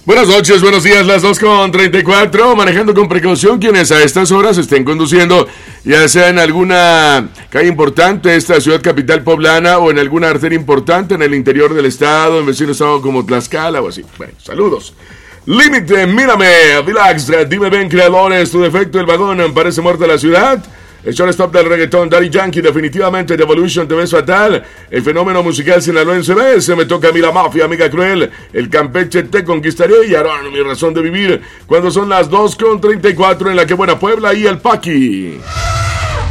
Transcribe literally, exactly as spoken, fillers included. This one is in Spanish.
Buenas noches, buenos días, las dos con treinta y cuatro, manejando con precaución quienes a estas horas estén conduciendo, ya sea en alguna calle importante de esta ciudad capital poblana o en alguna arteria importante en el interior del estado, en vecino estado como Tlaxcala o así. Bueno, saludos. Límite, mírame, relax, dime ven creadores, tu defecto, el vagón, parece muerta la ciudad. El shortstop del reggaetón, Daddy Yankee, definitivamente The Evolution te ves fatal. El fenómeno musical sinaloense ve, se me toca a mí la mafia, amiga cruel. El Campeche te conquistaré y Aarón, mi razón de vivir. Cuando son las dos con treinta y cuatro en la que buena Puebla y el Paqui.